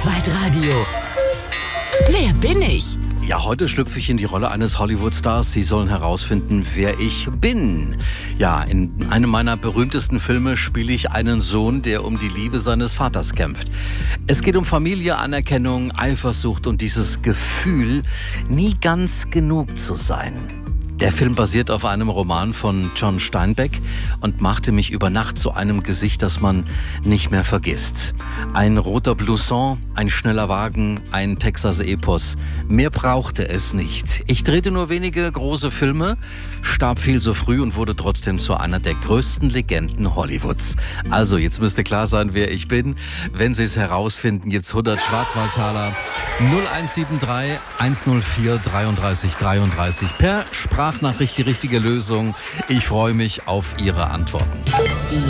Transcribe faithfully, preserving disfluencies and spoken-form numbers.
Schwarzwald Radio. Wer bin ich? Ja, heute schlüpfe ich in die Rolle eines Hollywood-Stars. Sie sollen herausfinden, wer ich bin. Ja, in einem meiner berühmtesten Filme spiele ich einen Sohn, der um die Liebe seines Vaters kämpft. Es geht um Familie, Anerkennung, Eifersucht und dieses Gefühl, nie ganz genug zu sein. Der Film basiert auf einem Roman von John Steinbeck und machte mich über Nacht zu einem Gesicht, das man nicht mehr vergisst. Ein roter Blouson, ein schneller Wagen, ein Texas-Epos. Mehr brauchte es nicht. Ich drehte nur wenige große Filme, starb viel so früh und wurde trotzdem zu einer der größten Legenden Hollywoods. Also, jetzt müsste klar sein, wer ich bin. Wenn Sie es herausfinden, gibt's hundert Schwarzwaldtaler. null eins sieben drei eins null vier dreiunddreißig dreiunddreißig per Sprachnachricht die richtige Lösung. Ich freue mich auf Ihre Antworten.